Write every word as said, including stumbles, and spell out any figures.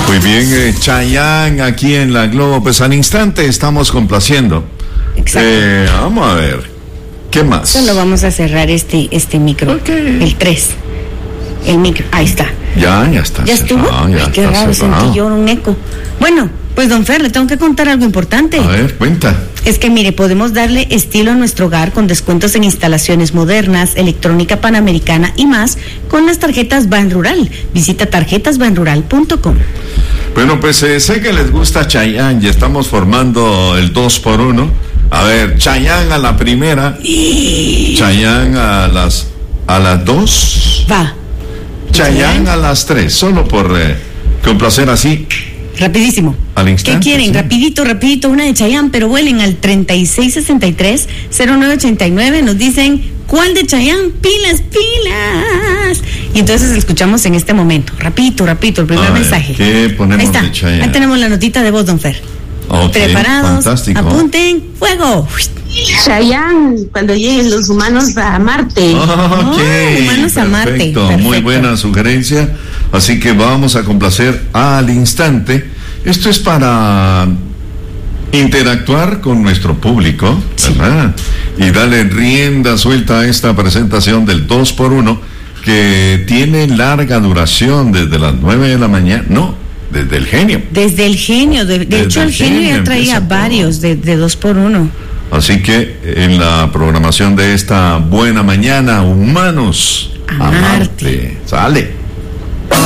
Muy bien, eh, Chayanne aquí en la Globo, pues al instante estamos complaciendo. Exacto. Eh, vamos a ver, ¿qué más? Solo vamos a cerrar este este micro, Okay. el tres. El micro, ahí está. Ya, ya está. ¿Ya estuvo? cerrado, ya Ay, qué está raro, cerrado. sentí yo un eco. Bueno, pues don Fer, le tengo que contar algo importante. A ver, cuenta. Es que mire, podemos darle estilo a nuestro hogar con descuentos en instalaciones modernas, electrónica panamericana y más con las tarjetas Ban Rural. Visita tarjetas ban rural punto com. Bueno, pues eh, sé que les gusta Chayanne y estamos formando el dos por uno. A ver, Chayanne a la primera, Chayanne a las a las dos, Va, Chayanne a las tres, solo por eh, complacer así rapidísimo. al instante. ¿Qué quieren? ¿Sí? Rapidito, rapidito, una de Chayanne, pero vuelen al treinta y seis sesenta y tres cero nueve ochenta y nueve. Nos dicen, ¿cuál de Chayanne? Pilas, pilas. Y entonces escuchamos en este momento. Rapidito, rapidito, el primer A ver, mensaje. ¿qué ponemos Ahí está. de Chayanne? Ahí tenemos la notita de voz, don Fer. Ok, Preparados, fantástico. apunten, fuego. Chayanne, cuando lleguen los humanos a Marte. Ok, Oh, humanos a Marte. perfecto, Perfecto. muy buena sugerencia. Así que vamos a complacer al instante. Esto es para interactuar con nuestro público, ¿verdad? Y darle rienda suelta a esta presentación del dos por uno que tiene larga duración desde las nueve de la mañana. No, desde el genio. Desde el genio, de, de Desde hecho el el genio genio ya traía empieza todo. varios de, de dos por uno. Así que en la programación de esta buena mañana, humanos A a Marte. Marte. Sale.